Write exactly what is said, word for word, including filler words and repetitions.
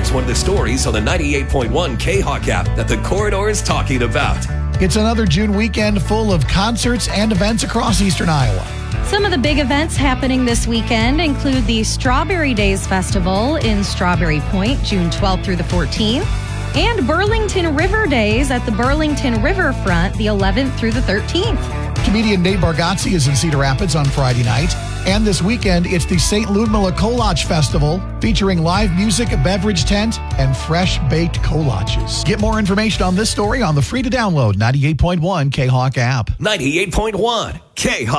It's one of the stories on the ninety-eight point one K-Hawk app that the Corridor is talking about. It's another June weekend full of concerts and events across eastern Iowa. Some of the big events happening this weekend include the Strawberry Days Festival in Strawberry Point, June twelfth through the fourteenth, and Burlington River Days at the Burlington Riverfront, the eleventh through the thirteenth. Comedian Nate Bargatze is in Cedar Rapids on Friday night. And this weekend, it's the Saint Ludmilla Kolache Festival, featuring live music, a beverage tent, and fresh-baked kolaches. Get more information on this story on the free-to-download ninety-eight point one K-Hawk app. ninety-eight point one K-Hawk.